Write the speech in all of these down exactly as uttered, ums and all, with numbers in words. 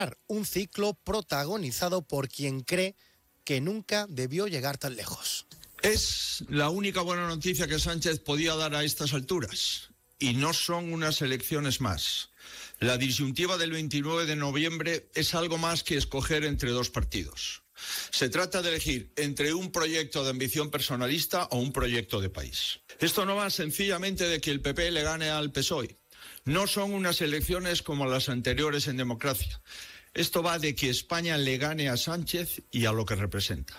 un ciclo protagonizado por quien cree que nunca debió llegar tan lejos. Es la única buena noticia que Sánchez podía dar a estas alturas. Y no son unas elecciones más. La disyuntiva del veintinueve de noviembre es algo más que escoger entre dos partidos. Se trata de elegir entre un proyecto de ambición personalista o un proyecto de país. Esto no va sencillamente de que el P P le gane al P S O E. No son unas elecciones como las anteriores en democracia. Esto va de que España le gane a Sánchez y a lo que representa.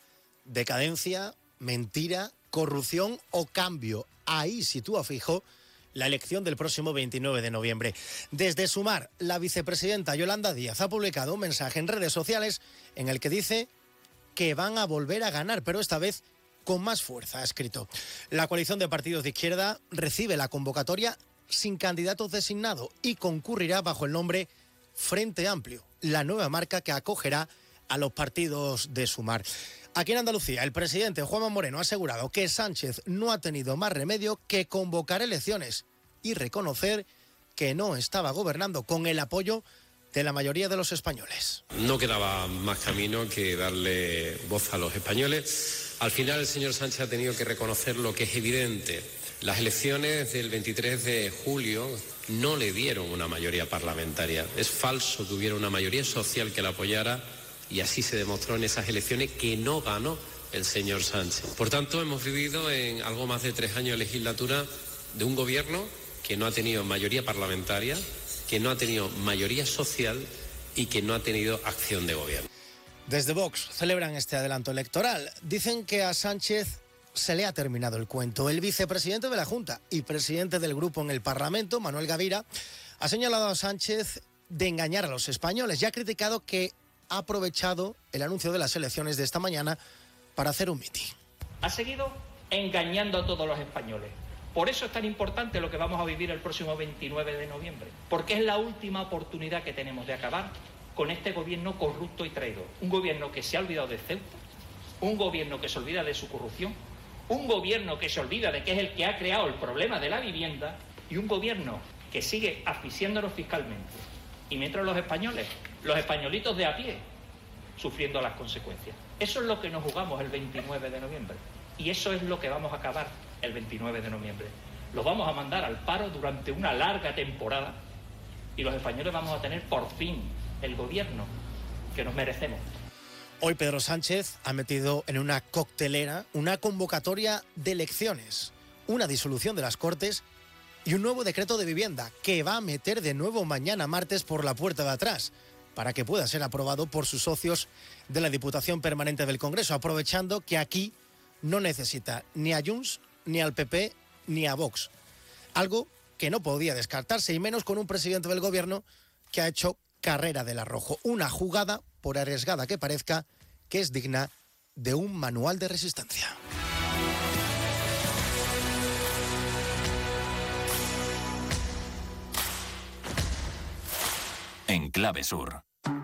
Decadencia, mentira, corrupción o cambio. Ahí sitúa fijo la elección del próximo veintinueve de noviembre. Desde Sumar, la vicepresidenta Yolanda Díaz ha publicado un mensaje en redes sociales en el que dice que van a volver a ganar, pero esta vez con más fuerza, ha escrito. La coalición de partidos de izquierda recibe la convocatoria sin candidatos designados y concurrirá bajo el nombre Frente Amplio, la nueva marca que acogerá a los partidos de Sumar. Aquí en Andalucía, el presidente Juanma Moreno ha asegurado que Sánchez no ha tenido más remedio que convocar elecciones y reconocer que no estaba gobernando con el apoyo de la mayoría de los españoles. No quedaba más camino que darle voz a los españoles. Al final el señor Sánchez ha tenido que reconocer lo que es evidente. Las elecciones del veintitrés de julio no le dieron una mayoría parlamentaria. Es falso que hubiera una mayoría social que la apoyara. Y así se demostró en esas elecciones que no ganó el señor Sánchez. Por tanto, hemos vivido en algo más de tres años de legislatura de un gobierno que no ha tenido mayoría parlamentaria, que no ha tenido mayoría social y que no ha tenido acción de gobierno. Desde Vox celebran este adelanto electoral. Dicen que a Sánchez se le ha terminado el cuento. El vicepresidente de la Junta y presidente del grupo en el Parlamento, Manuel Gavira, ha señalado a Sánchez de engañar a los españoles y ha criticado que ha aprovechado el anuncio de las elecciones de esta mañana para hacer un mitin. Ha seguido engañando a todos los españoles. Por eso es tan importante lo que vamos a vivir el próximo veintinueve de noviembre, porque es la última oportunidad que tenemos de acabar con este gobierno corrupto y traidor. Un gobierno que se ha olvidado de Ceuta, un gobierno que se olvida de su corrupción, un gobierno que se olvida de que es el que ha creado el problema de la vivienda y un gobierno que sigue asfixiándonos fiscalmente. Y mientras los españoles, los españolitos de a pie, sufriendo las consecuencias. Eso es lo que nos jugamos el veintinueve de noviembre. Y eso es lo que vamos a acabar el veintinueve de noviembre. Los vamos a mandar al paro durante una larga temporada y los españoles vamos a tener por fin el gobierno que nos merecemos. Hoy Pedro Sánchez ha metido en una coctelera una convocatoria de elecciones, una disolución de las Cortes y un nuevo decreto de vivienda que va a meter de nuevo mañana martes por la puerta de atrás para que pueda ser aprobado por sus socios de la Diputación Permanente del Congreso, aprovechando que aquí no necesita ni a Junts, ni al P P, ni a Vox. Algo que no podía descartarse, y menos con un presidente del gobierno que ha hecho carrera del arrojo. Una jugada, por arriesgada que parezca, que es digna de un manual de resistencia. En Clave Sur.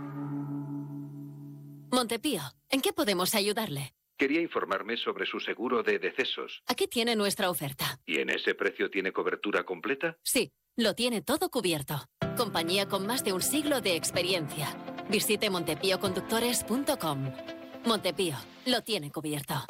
Montepío, ¿en qué podemos ayudarle? Quería informarme sobre su seguro de decesos. Aquí tiene nuestra oferta. ¿Y en ese precio tiene cobertura completa? Sí, lo tiene todo cubierto. Compañía con más de un siglo de experiencia. Visite montepío conductores punto com. Montepío, lo tiene cubierto.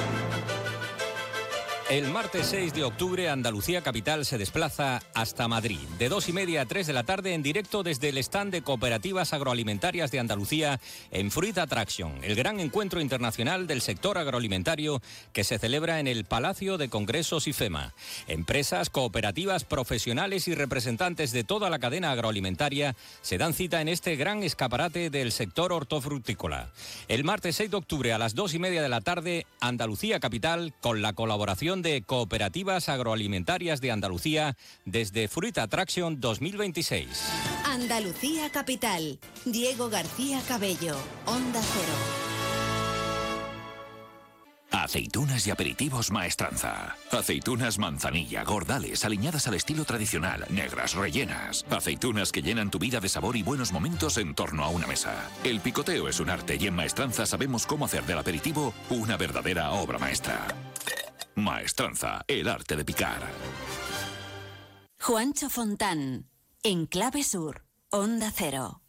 El martes seis de octubre, Andalucía Capital se desplaza hasta Madrid. De dos y media a tres de la tarde, en directo desde el stand de Cooperativas Agroalimentarias de Andalucía en Fruit Attraction, el gran encuentro internacional del sector agroalimentario que se celebra en el Palacio de Congresos IFEMA. Empresas, cooperativas, profesionales y representantes de toda la cadena agroalimentaria se dan cita en este gran escaparate del sector hortofrutícola. El martes seis de octubre a las dos y media de la tarde, Andalucía Capital, con la colaboración de Cooperativas Agroalimentarias de Andalucía desde Fruit Attraction dos mil veintiséis. Andalucía Capital. Diego García Cabello, Onda Cero. Aceitunas y aperitivos Maestranza. Aceitunas manzanilla, gordales, aliñadas al estilo tradicional, negras, rellenas. Aceitunas que llenan tu vida de sabor y buenos momentos en torno a una mesa. El picoteo es un arte y en Maestranza sabemos cómo hacer del aperitivo una verdadera obra maestra. Maestranza, el arte de picar. Juancho Fontán, en Clave Sur, Onda Cero.